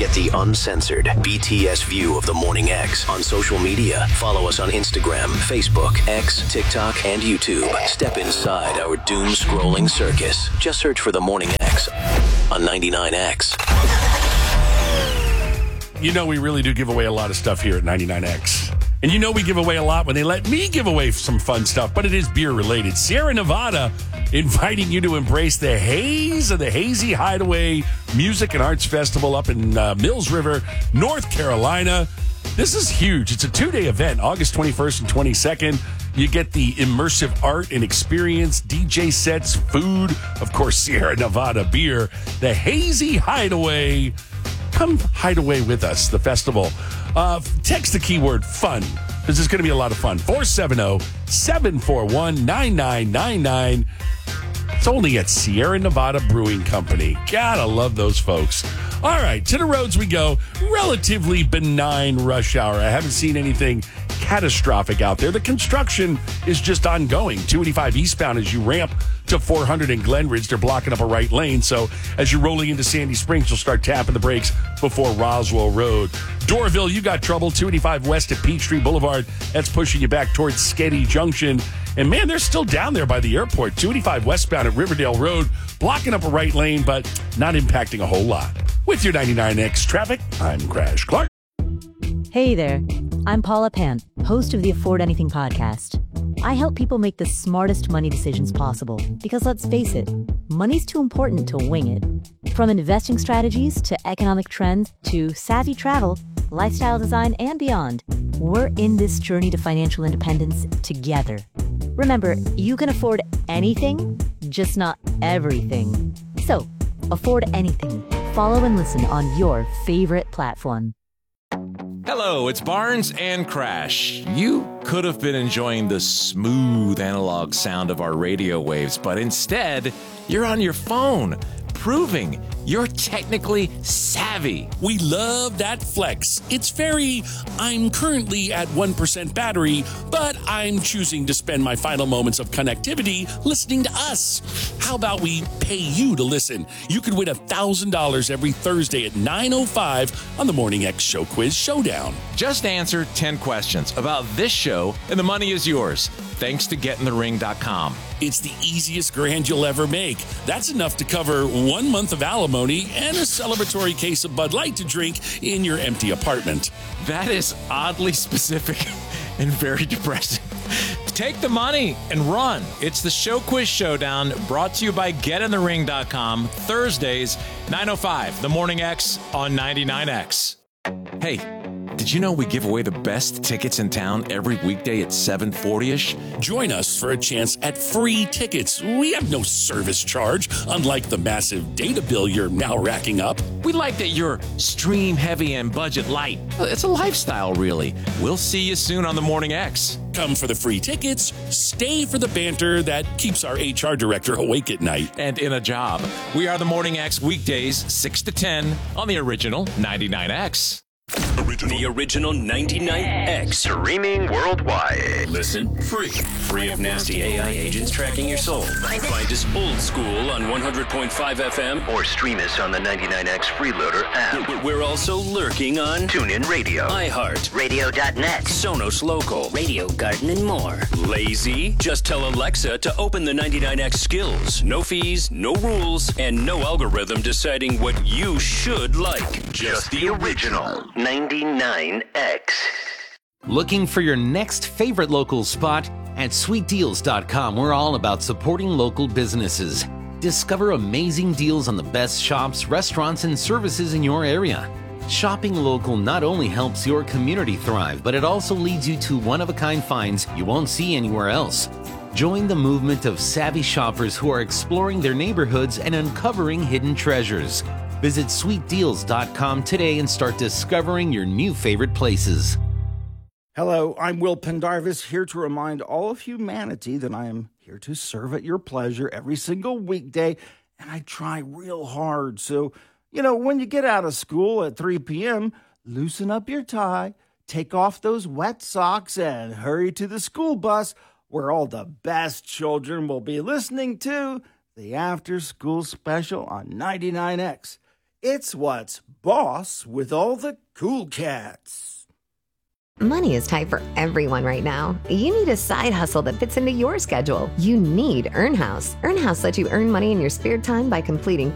Get the uncensored BTS view of the Morning X on social media. Follow us on Instagram, Facebook, X, TikTok, and YouTube. Step inside our doom-scrolling circus. Just search for the Morning X on 99X. You know we really do give away a lot of stuff here at 99X. And you know we give away a lot when they let me give away some fun stuff, but it is beer-related. Sierra Nevada inviting you to embrace the haze of the Hazy Hideaway Music and Arts Festival up in Mills River, North Carolina. This is huge. It's a 2-day event, August 21st and 22nd. You get the immersive art and experience, DJ sets, food, of course, Sierra Nevada beer, the Hazy Hideaway. Come hide away with us, the festival. Text the keyword fun, because it's going to be a lot of fun. 470-741-9999. It's only at Sierra Nevada Brewing Company. Gotta love those folks. All right, to the roads we go. Relatively benign rush hour. I haven't seen anything catastrophic out there. The construction is just ongoing. 285 eastbound as you ramp to 400 in Glenridge. They're blocking up a right lane. So as you're rolling into Sandy Springs, you'll start tapping the brakes before Roswell Road. Doraville, you got trouble. 285 west at Peachtree Boulevard. That's pushing you back towards Sketty Junction. And man, they're still down there by the airport. 285 westbound at Riverdale Road, blocking up a right lane, but not impacting a whole lot. With your 99X traffic, I'm Crash Clark. Hey there, I'm Paula Pant, host of the Afford Anything podcast. I help people make the smartest money decisions possible because let's face it, money's too important to wing it. From investing strategies to economic trends to savvy travel, lifestyle design, and beyond, we're in this journey to financial independence together. Remember, you can afford anything, just not everything. So, afford anything. Follow and listen on your favorite platform. Hello, it's Barnes and Crash. You could have been enjoying the smooth analog sound of our radio waves, but instead, you're on your phone, proving you're technically savvy. We love that flex. It's very, I'm currently at 1% battery, but I'm choosing to spend my final moments of connectivity listening to us. How about we pay you to listen? You could win $1,000 every Thursday at 9:05 on the Morning X Show Quiz Showdown. Just answer 10 questions about this show, and the money is yours, thanks to GetInTheRing.com. It's the easiest grand you'll ever make. That's enough to cover 1 month of alimony and a celebratory case of Bud Light to drink in your empty apartment. That is oddly specific and very depressing. Take the money and run. It's the Show Quiz Showdown, brought to you by GetInTheRing.com, Thursdays, 9:05, The Morning X on 99X. Hey, did you know we give away the best tickets in town every weekday at 7:40-ish? Join us for a chance at free tickets. We have no service charge, unlike the massive data bill you're now racking up. We like that you're stream heavy and budget light. It's a lifestyle, really. We'll see you soon on The Morning X. Come for the free tickets, stay for the banter that keeps our HR director awake at night. And in a job. We are The Morning X weekdays, 6 to 10 on the original 99X. The original 99X. Streaming worldwide. Listen free. Free of nasty AI agents tracking your soul. Find us old school on 100.5 FM. Or stream us on the 99X Freeloader app. We're also lurking on TuneIn Radio, iHeart, Radio.net, Sonos Local, Radio Garden, and more. Lazy? Just tell Alexa to open the 99X skills. No fees, no rules, and no algorithm deciding what you should like. Just the original 99X. Looking for your next favorite local spot? At sweetdeals.com, we're all about supporting local businesses. Discover amazing deals on the best shops, restaurants, and services in your area. Shopping local not only helps your community thrive, but it also leads you to one-of-a-kind finds you won't see anywhere else. Join the movement of savvy shoppers who are exploring their neighborhoods and uncovering hidden treasures. Visit sweetdeals.com today and start discovering your new favorite places. Hello, I'm Will Pendarvis, here to remind all of humanity that I am here to serve at your pleasure every single weekday, and I try real hard. So, when you get out of school at 3 p.m., loosen up your tie, take off those wet socks, and hurry to the school bus, where all the best children will be listening to the After School Special on 99X. It's what's boss with all the cool cats. Money is tight for everyone right now. You need a side hustle that fits into your schedule. You need EarnHouse. EarnHouse lets you earn money in your spare time by completing